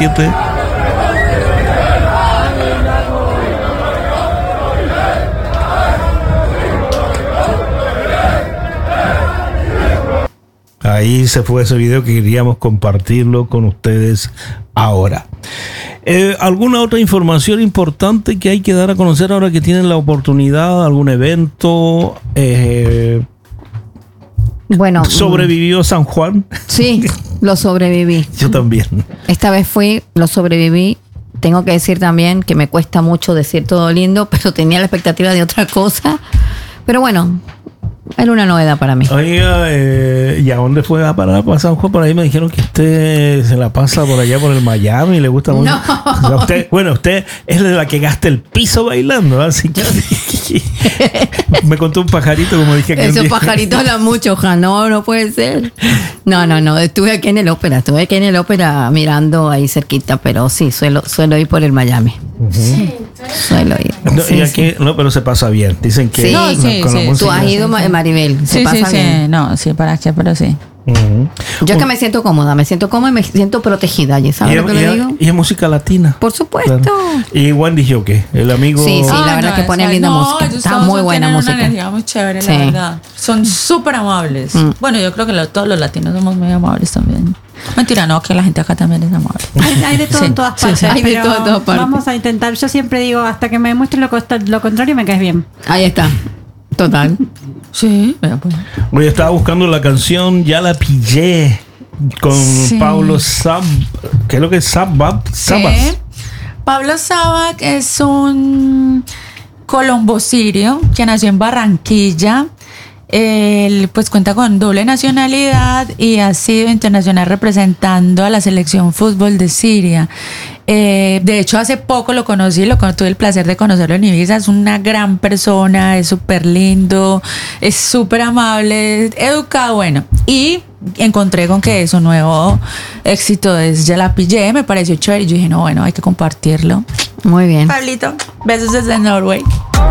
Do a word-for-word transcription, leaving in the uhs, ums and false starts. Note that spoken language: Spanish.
siete. Ahí se fue ese video que queríamos compartirlo con ustedes ahora. Eh, ¿Alguna otra información importante que hay que dar a conocer ahora que tienen la oportunidad? ¿Algún evento? Eh, bueno, ¿Sobrevivió San Juan? Sí, lo sobreviví. Yo también. Esta vez fui, lo sobreviví. Tengo que decir también que me cuesta mucho decir todo lindo, pero tenía la expectativa de otra cosa. Pero bueno, era una novedad para mí. Oiga, eh, ¿y a dónde fue a parar para San Juan? Por ahí me dijeron que usted se la pasa por allá por el Miami y le gusta mucho. No. Usted, bueno, usted es de la que gasta el piso bailando, así que me contó un pajarito, como dije que esos pajaritos hablan mucho, ja, no, no puede ser. No, no, no, estuve aquí en el ópera, estuve aquí en el ópera mirando ahí cerquita, pero sí, suelo, suelo ir por el Miami. Uh-huh. Sí, suelo ir. No, sí, y aquí, sí. no, pero se pasa bien. Dicen que sí, no, sí, con sí, la música, tú has ido, sí, sí. Maribel, se sí, pasa sí, bien. Sí, no, sí, para qué, pero sí. Uh-huh. Yo que me siento cómoda, me siento cómoda y me siento protegida allí, ¿sabes lo que y, le digo? Y es música latina. Por supuesto. Claro. Y Wendy Joque, el amigo. Sí, sí, Ah, la verdad no, que pone esa, linda no, música. Está muy buena tienen música. Una energía muy chévere, Sí. la verdad. Son súper amables. Mm. Bueno, yo creo que lo, todos los latinos somos muy amables también. Mentira, no, que la gente acá también es amable. Hay, hay de todo Sí, en todas sí, partes. sí. Hay de pero todo en todas partes. Vamos a intentar. Yo siempre digo, hasta que me demuestre lo, costa- lo contrario, me caes bien. Ahí está. Total. Sí, mira, pues. Hoy estaba buscando la canción Ya la pillé con Sí. Pablo Sab. ¿Qué es lo que es Sabas? Sabas. Eh, Pablo Sabac es un colombo sirio que nació en Barranquilla. Él pues cuenta con doble nacionalidad y ha sido internacional representando a la selección fútbol de Siria. Eh, de hecho, hace poco lo conocí, lo tuve el placer de conocerlo en Ibiza. Es una gran persona, es súper lindo, es súper amable, educado, bueno. Y encontré con que su nuevo éxito es Ya la pillé, me pareció chévere y yo dije, no, bueno, hay que compartirlo. Muy bien. Pablito, besos desde Norway.